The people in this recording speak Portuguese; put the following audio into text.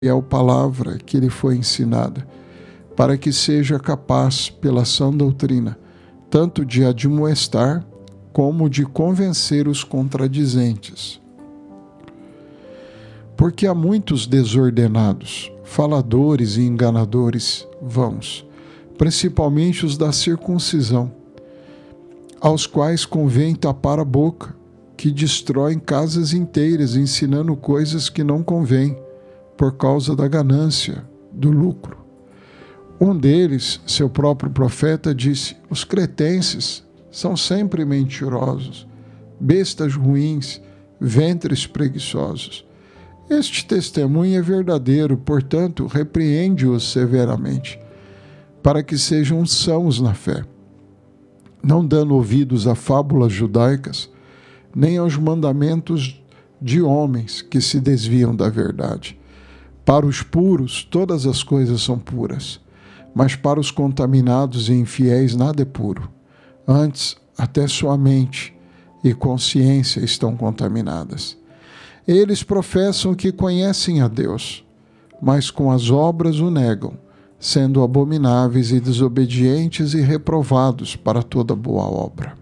fiel palavra que lhe foi ensinada, para que seja capaz, pela sã doutrina, tanto de admoestar como de convencer os contradizentes. Porque há muitos desordenados, faladores e enganadores vãos, principalmente os da circuncisão, aos quais convém tapar a boca, que destroem casas inteiras, ensinando coisas que não convêm, por causa da ganância, do lucro. Um deles, seu próprio profeta, disse: os cretenses são sempre mentirosos, bestas ruins, ventres preguiçosos. Este testemunho é verdadeiro, portanto, repreende-os severamente, para que sejam sãos na fé, não dando ouvidos a fábulas judaicas, nem aos mandamentos de homens que se desviam da verdade. Para os puros, todas as coisas são puras, mas para os contaminados e infiéis nada é puro. Antes, até sua mente e consciência estão contaminadas. Eles professam que conhecem a Deus, mas com as obras o negam, sendo abomináveis e desobedientes e reprovados para toda boa obra.